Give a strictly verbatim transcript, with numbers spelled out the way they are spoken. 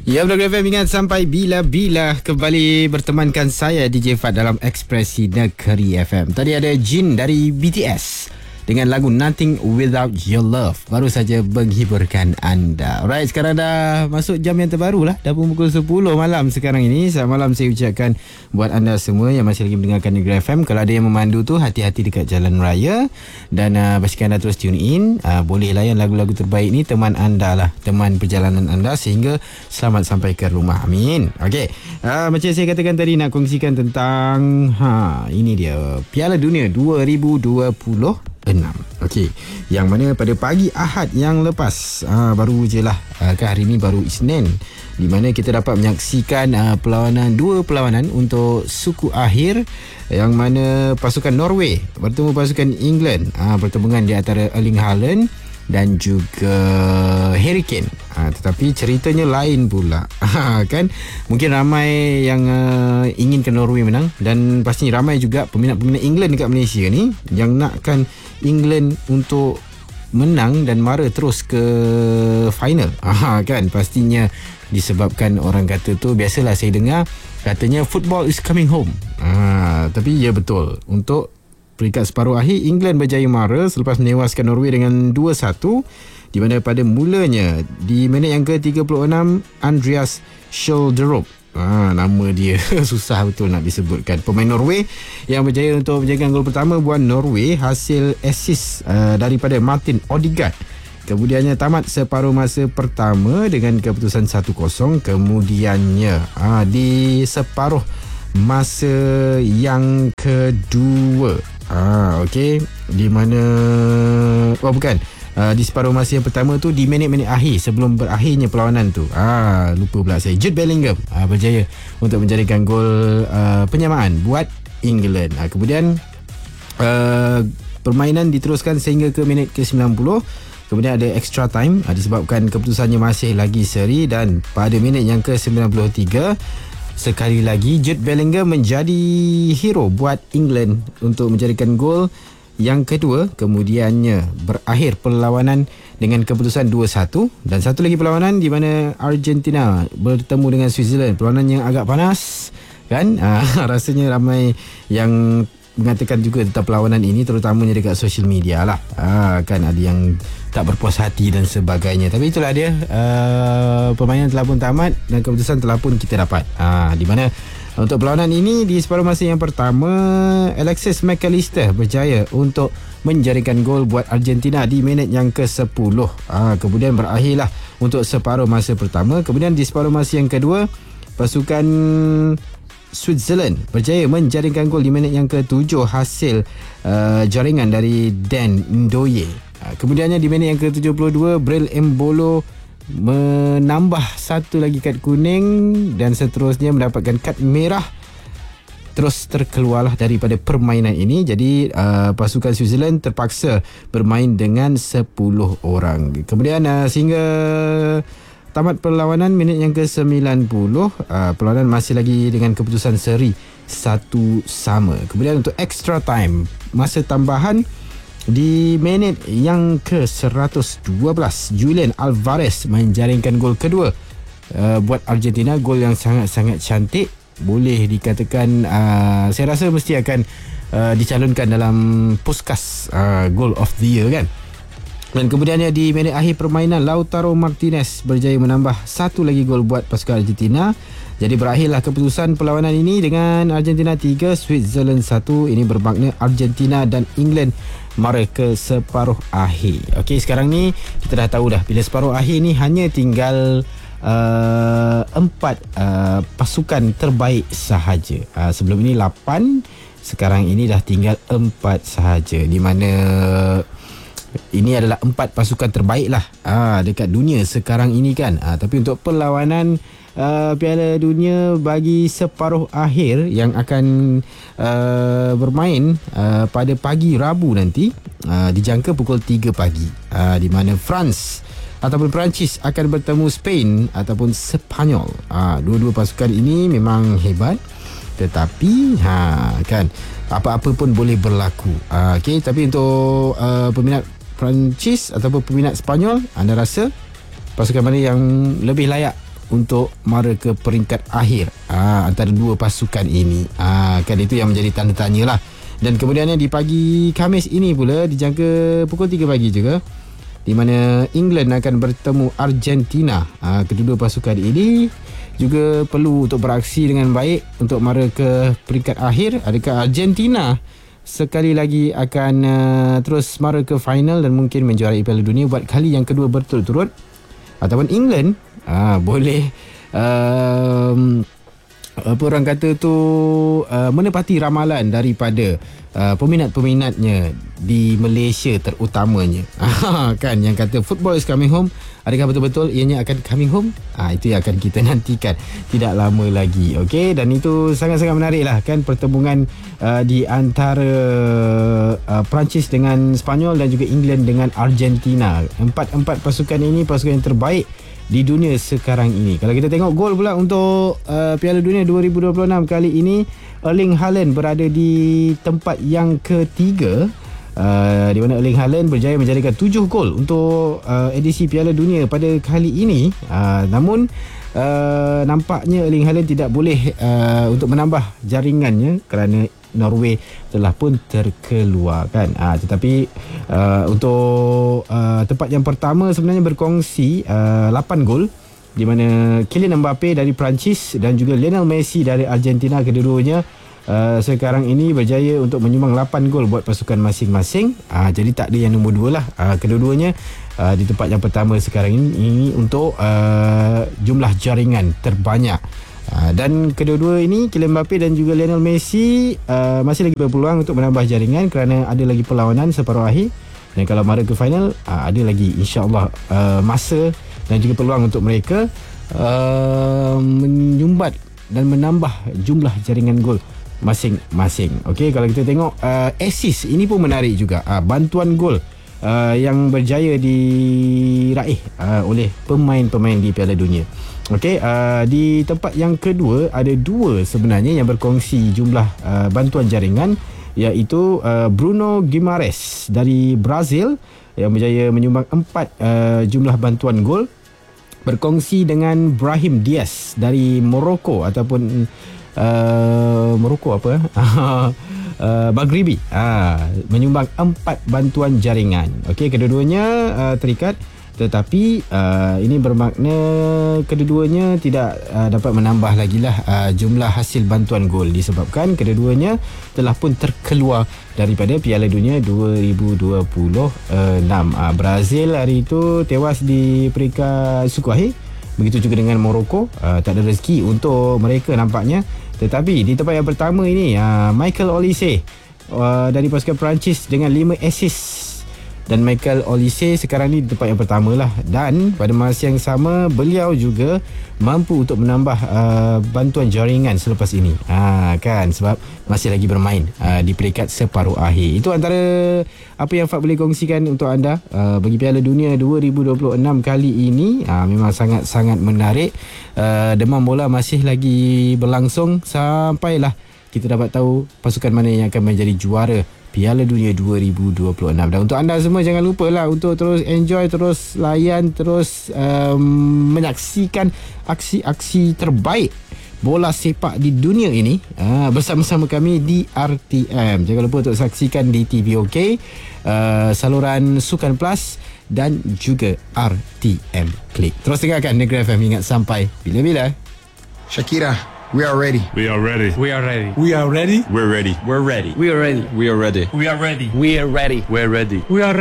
Ya, Blog F M ingat sampai bila-bila kembali bertemankan saya D J Fad dalam Ekspresi Negeri F M. Tadi ada Jin dari B T S dengan lagu Nothing Without Your Love, baru saja menghiburkan anda. Alright, sekarang dah masuk jam yang terbaru lah, dah pun pukul sepuluh malam sekarang ini. Selamat malam saya ucapkan buat anda semua yang masih lagi mendengarkan Negeri F M. Kalau ada yang memandu tu, hati-hati dekat jalan raya. Dan uh, pastikan anda terus tune in. uh, Boleh layan lagu-lagu terbaik ni, teman anda lah, teman perjalanan anda, sehingga selamat sampai ke rumah. Amin. Okay, uh, macam saya katakan tadi, nak kongsikan tentang ha, ini dia, Piala Dunia dua ribu dua puluh enam. Okey, yang mana pada pagi Ahad yang lepas, aa, baru je lah, aa, ke hari ni baru Isnin, di mana kita dapat menyaksikan aa, perlawanan, dua perlawanan untuk suku akhir, yang mana pasukan Norway bertemu pasukan England. Aa, pertemuan di antara Erling Haaland dan juga Harry Kane. Ha, tetapi ceritanya lain pula. Ha, kan? Mungkin ramai yang uh, inginkan Norway menang, dan pastinya ramai juga peminat-peminat England dekat Malaysia ni yang nakkan England untuk menang dan mara terus ke final. Ha, kan? Pastinya disebabkan orang kata tu, biasalah saya dengar katanya football is coming home. Ha, tapi ya betul, untuk peringkat separuh akhir England berjaya mara selepas menewaskan Norway dengan dua satu, di mana pada mulanya di minit yang ke tiga puluh enam Andreas Schjelderup, ah, nama dia susah betul nak disebutkan, pemain Norway yang berjaya untuk menjaga gol pertama buat Norway hasil assist uh, daripada Martin Odegaard. Kemudiannya tamat separuh masa pertama dengan keputusan satu kosong. Kemudiannya ah, di separuh masa yang kedua, Ah, okey, di mana oh bukan, uh, di separuh masa yang pertama tu, di minit-minit akhir sebelum berakhirnya perlawanan tu, ah lupa pula saya, Jude Bellingham ah, berjaya untuk menjadikan gol uh, penyamaan buat England. Ah, kemudian uh, permainan diteruskan sehingga ke minit ke sembilan puluh. Kemudian ada extra time ah, disebabkan keputusannya masih lagi seri, dan pada minit yang ke sembilan puluh tiga sekali lagi Jude Bellingham menjadi hero buat England untuk menjadikan gol yang kedua. Kemudiannya berakhir perlawanan dengan keputusan dua satu. Dan satu lagi perlawanan di mana Argentina bertemu dengan Switzerland, perlawanan yang agak panas kan. Ah, rasanya ramai yang mengatakan juga tentang perlawanan ini, terutamanya dekat social media lah. Ah, kan ada yang tak berpuas hati dan sebagainya. Tapi itulah dia, uh, permainan telah pun tamat dan keputusan telah pun kita dapat. Ah, di mana untuk perlawanan ini, di separuh masa yang pertama Alexis McAllister berjaya untuk menjaringkan gol buat Argentina di minit yang ke sepuluh. Ah, kemudian berakhirlah untuk separuh masa pertama. Kemudian di separuh masa yang kedua, pasukan Switzerland berjaya menjaringkan gol di minit yang ke tujuh hasil uh, jaringan dari Dan Ndoye. Uh, kemudiannya di minit yang ke tujuh puluh dua, Bril Embolo menambah satu lagi kad kuning dan seterusnya mendapatkan kad merah. Terus terkeluarlah daripada permainan ini. Jadi uh, pasukan Switzerland terpaksa bermain dengan sepuluh orang. Kemudian uh, sehingga tamat perlawanan minit yang ke sembilan puluh, uh, perlawanan masih lagi dengan keputusan seri satu sama. Kemudian untuk extra time, masa tambahan, di minit yang ke seratus dua belas, Julian Alvarez menjaringkan gol kedua uh, buat Argentina. Gol yang sangat-sangat cantik, boleh dikatakan uh, saya rasa mesti akan uh, dicalonkan dalam Puskas uh, Goal of the Year kan. Dan kemudiannya di minit akhir permainan, Lautaro Martinez berjaya menambah satu lagi gol buat pasukan Argentina. Jadi berakhirlah keputusan perlawanan ini dengan Argentina tiga, Switzerland satu. Ini bermakna Argentina dan England mara ke separuh akhir. Okey, sekarang ni kita dah tahu dah, bila separuh akhir ni hanya tinggal uh, empat uh, pasukan terbaik sahaja. Uh, sebelum ini lapan, sekarang ini dah tinggal empat sahaja, di mana ini adalah empat pasukan terbaik lah ah, dekat dunia sekarang ini kan. Ah, tapi untuk perlawanan uh, Piala Dunia bagi separuh akhir yang akan uh, bermain uh, pada pagi Rabu nanti, uh, dijangka pukul tiga pagi, uh, di mana France ataupun Perancis akan bertemu Spain ataupun Sepanyol. Ah, dua-dua pasukan ini memang hebat, tetapi ha kan, apa-apa pun boleh berlaku. Ah, okey, tapi untuk uh, peminat Perancis ataupun peminat Sepanyol, anda rasa pasukan mana yang lebih layak untuk mara ke peringkat akhir ha, antara dua pasukan ini. Ha, kan itu yang menjadi tanda tanya lah. Dan kemudiannya di pagi Khamis ini pula dijangka pukul tiga pagi juga, di mana England akan bertemu Argentina. Ha, kedua-dua pasukan ini juga perlu untuk beraksi dengan baik untuk mara ke peringkat akhir. Adakah Argentina sekali lagi akan uh, terus mara ke final dan mungkin menjuarai Piala Dunia buat kali yang kedua berturut-turut, ataupun England uh, boleh uh, apa orang kata tu uh, menepati ramalan daripada uh, peminat-peminatnya di Malaysia terutamanya. Kan yang kata football is coming home, adakah betul-betul ianya akan coming home? Ah, itu yang akan kita nantikan tidak lama lagi. Okey, dan itu sangat-sangat menarik lah kan, pertembungan uh, di antara uh, Perancis dengan Sepanyol dan juga England dengan Argentina. Empat-empat pasukan ini pasukan yang terbaik di dunia sekarang ini. Kalau kita tengok gol pula untuk uh, Piala Dunia dua ribu dua puluh enam kali ini, Erling Haaland berada di tempat yang ketiga, uh, di mana Erling Haaland berjaya menjadikan tujuh gol untuk uh, edisi Piala Dunia pada kali ini. Uh, namun uh, nampaknya Erling Haaland tidak boleh uh, untuk menambah jaringannya kerana Norway telah pun terkeluar kan. Ha, tetapi uh, untuk uh, tempat yang pertama sebenarnya berkongsi uh, lapan gol, di mana Kylian Mbappe dari Perancis dan juga Lionel Messi dari Argentina, kedua-duanya uh, sekarang ini berjaya untuk menyumbang lapan gol buat pasukan masing-masing. Ha, jadi tak ada yang nombor dua lah. Ha, kedua-duanya uh, di tempat yang pertama sekarang ini, ini untuk uh, jumlah jaringan terbanyak. Uh, dan kedua-dua ini, Kylian Mbappe dan juga Lionel Messi uh, masih lagi berpeluang untuk menambah jaringan kerana ada lagi perlawanan separuh akhir. Dan kalau mara ke final, uh, ada lagi insya-Allah uh, masa dan juga peluang untuk mereka uh, menyumbat dan menambah jumlah jaringan gol masing-masing. Okey, kalau kita tengok uh, assist ini pun menarik juga. Uh, bantuan gol uh, yang berjaya diraih uh, oleh pemain-pemain di Piala Dunia. Okey, uh, di tempat yang kedua ada dua sebenarnya yang berkongsi jumlah uh, bantuan jaringan, iaitu uh, Bruno Guimaraes dari Brazil yang berjaya menyumbang empat uh, jumlah bantuan gol, berkongsi dengan Brahim Diaz dari Morocco ataupun uh, Morocco apa uh, Maghribi, uh, menyumbang empat bantuan jaringan. Okey, kedua-duanya uh, terikat, tetapi uh, ini bermakna kedua-duanya tidak uh, dapat menambah lagi lah uh, jumlah hasil bantuan gol, disebabkan kedua-duanya telah pun terkeluar daripada Piala Dunia dua ribu dua puluh enam. uh, Brazil hari itu tewas di peringkat suku akhir, begitu juga dengan Morocco. uh, tak ada rezeki untuk mereka nampaknya. Tetapi di tempat yang pertama ini, uh, Michael Olise uh, dari pasukan Perancis dengan lima assist. Dan Michael Olise sekarang ni di tempat yang pertama lah. Dan pada masa yang sama, beliau juga mampu untuk menambah uh, bantuan jaringan selepas ini. Ha, kan, sebab masih lagi bermain uh, di peringkat separuh akhir. Itu antara apa yang Fad boleh kongsikan untuk anda uh, bagi Piala Dunia dua ribu dua puluh enam kali ini. uh, Memang sangat-sangat menarik. uh, Demam bola masih lagi berlangsung sampailah kita dapat tahu pasukan mana yang akan menjadi juara Piala Dunia dua ribu dua puluh enam. Dan untuk anda semua, jangan lupa lah untuk terus enjoy, terus layan, terus um, menyaksikan aksi-aksi terbaik bola sepak di dunia ini uh, bersama-sama kami di R T M. Jangan lupa untuk saksikan di T V OK, uh, saluran Sukan Plus dan juga R T M Klik. Terus dengarkan Negeri F M, ingat sampai bila-bila. Shakira, we are ready. We are ready. We are ready. We are ready. We're ready. We're ready. We are ready. We are ready. We are ready. We are ready. We're ready. We are